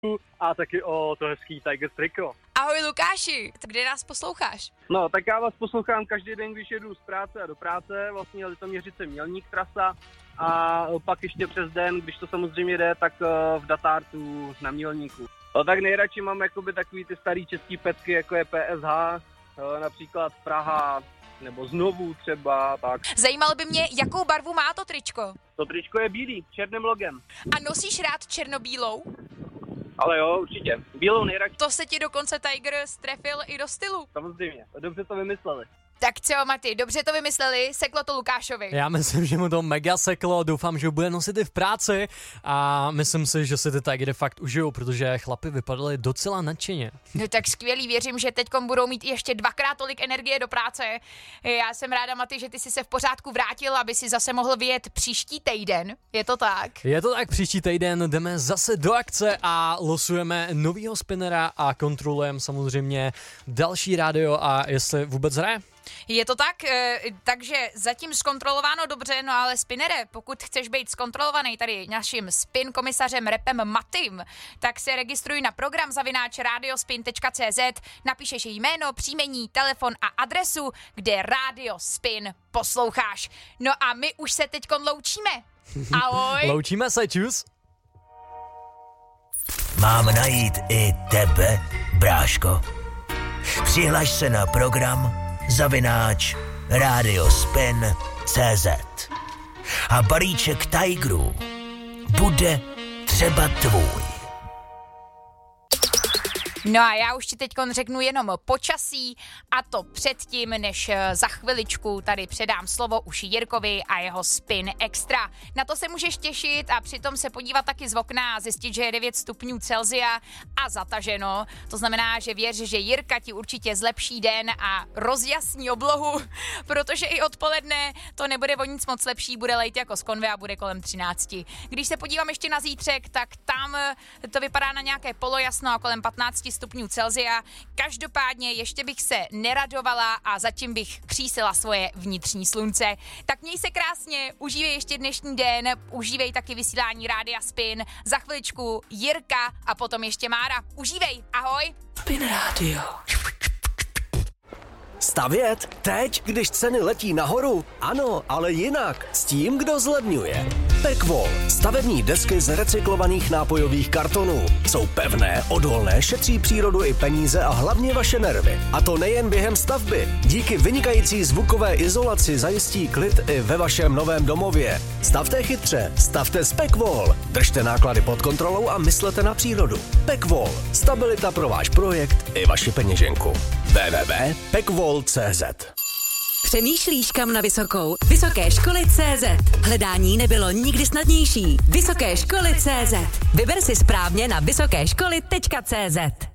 a taky o to hezký Tiger triko. Ahoj Lukáši, kde nás posloucháš? No, tak já vás poslouchám každý den, když jedu z práce a do práce, vlastně Litoměřice Mělník trasa a pak ještě přes den, když to samozřejmě jde, tak v Datártu na Mělníku. No, tak nejradši mám jakoby takový ty starý český petky, jako je PSH, například Praha, nebo Znovu třeba, tak. Zajímalo by mě, jakou barvu má to tričko? To tričko je bílý, černým logem. A nosíš rád černobílou? Ale jo, určitě. Bílou nejradši. To se ti dokonce Tiger strefil i do stylu. Samozřejmě, dobře to vymysleli. Tak co, Maty, dobře to vymysleli, seklo to Lukášovi. Já myslím, že mu to mega seklo, doufám, že ho bude nosit i v práci a myslím si, že si ty Tigery fakt užijou, protože chlapi vypadaly docela nadšeně. No tak skvělý, věřím, že teďkom budou mít ještě 2x tolik energie do práce. Já jsem ráda, Maty, že ty jsi se v pořádku vrátil, aby si zase mohl vyjet příští týden. Je to tak? Je to tak, příští týden jdeme zase do akce a losujeme novýho spinnera a kontrolujeme samozřejmě další rádio a jestli vůbec hraje. Je to tak, takže zatím zkontrolováno dobře, no ale spinnere, pokud chceš být zkontrolovaný tady naším spin komisařem repem Matym, tak se registruj na program @radiospin.cz, napíšeš jméno, příjmení, telefon a adresu, kde Radio Spin posloucháš. No a my už se teďkon loučíme. Ahoj. Loučíme se, čus. Mám najít i tebe, bráško. Přihlaš se na program @radiospin.cz a balíček Tigerů bude třeba tvůj. No a já už ti teďkon řeknu jenom počasí a to předtím, než za chviličku tady předám slovo už Jirkovi a jeho Spin Extra. Na to se můžeš těšit a přitom se podívat taky z okna a zjistit, že je 9 stupňů Celsia a zataženo. To znamená, že věř, že Jirka ti určitě zlepší den a rozjasní oblohu, protože i odpoledne to nebude o nic moc lepší, bude lejt jako z konve a bude kolem 13. Když se podívám ještě na zítřek, tak tam to vypadá na nějaké polojasno a kolem 15 stupňů Celsia. Každopádně ještě bych se neradovala a zatím bych křísila svoje vnitřní slunce. Tak měj se krásně, užívej ještě dnešní den, užívej taky vysílání Rádia Spin. Za chviličku Jirka a potom ještě Mára. Užívej, ahoj! Spin Radio. Stavět? Teď, když ceny letí nahoru? Ano, ale jinak. S tím, kdo zlevňuje. Pekvol. Stavební desky z recyklovaných nápojových kartonů. Jsou pevné, odolné, šetří přírodu i peníze a hlavně vaše nervy. A to nejen během stavby. Díky vynikající zvukové izolaci zajistí klid i ve vašem novém domově. Stavte chytře, stavte s Pekvol. Držte náklady pod kontrolou a myslete na přírodu. Pekvol. Stabilita pro váš projekt i vaši peněženku. www.pekvol.cz. Přemýšlíš, kam na vysokou? Vysoké školy CZ. Hledání nebylo nikdy snadnější. Vysoké školy CZ. Vyber si správně na vysokeškoly.cz.